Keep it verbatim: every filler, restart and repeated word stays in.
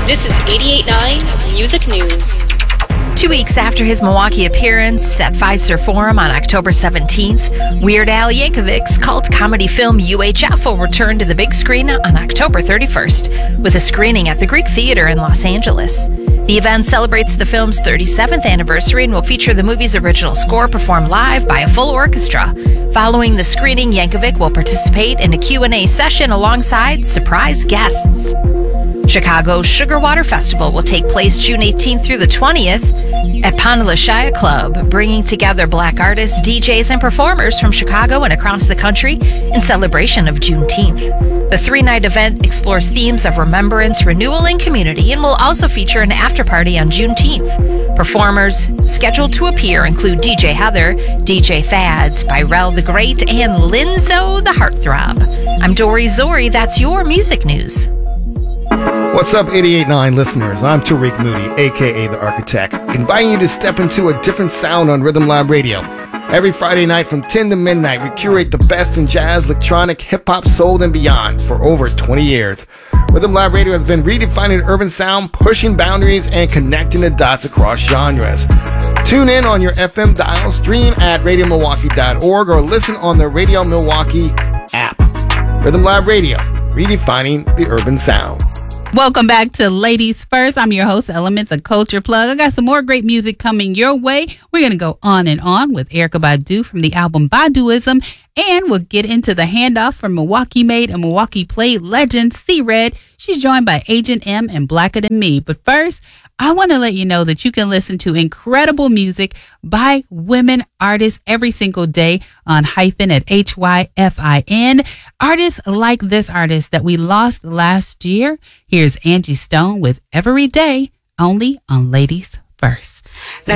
This is eighty-eight point nine Music News. Two weeks after his Milwaukee appearance at Fiserv Forum on October seventeenth, Weird Al Yankovic's cult comedy film U H F will return to the big screen on October thirty-first, with a screening at the Greek Theater in Los Angeles. The event celebrates the film's thirty-seventh anniversary and will feature the movie's original score performed live by a full orchestra. Following the screening, Yankovic will participate in a Q and A session alongside surprise guests. Chicago's Sugar Water Festival will take place June eighteenth through the twentieth at Pondelashaya Club, bringing together black artists, D Js, and performers from Chicago and across the country in celebration of Juneteenth. The three-night event explores themes of remembrance, renewal, and community, and will also feature an after-party on Juneteenth. Performers scheduled to appear include D J Heather, D J Thads, Byrell the Great, and Linzo the Heartthrob. I'm Dory Zori. That's your music news. What's up, eighty-eight point nine listeners? I'm Tariq Moody, a k a. The Architect, inviting you to step into a different sound on Rhythm Lab Radio. Every Friday night from ten to midnight, we curate the best in jazz, electronic, hip-hop, soul, and beyond for over twenty years. Rhythm Lab Radio has been redefining urban sound, pushing boundaries, and connecting the dots across genres. Tune in on your F M dial, stream at radio milwaukee dot org, or listen on the Radio Milwaukee app. Rhythm Lab Radio, redefining the urban sound. Welcome back to Ladies First. I'm your host, Element, the Culture Plug. I got some more great music coming your way. We're going to go on and on with Erykah Badu from the album Baduizm, and we'll get into the handoff from Milwaukee-made and Milwaukee-played legend C-Red. She's joined by Agent M and Blacker Than Me. But first, I want to let you know that you can listen to incredible music by women artists every single day on Hyphen at H Y F I N. Artists like this artist that we lost last year. Here's Angie Stone with Every Day, only on Ladies First. Now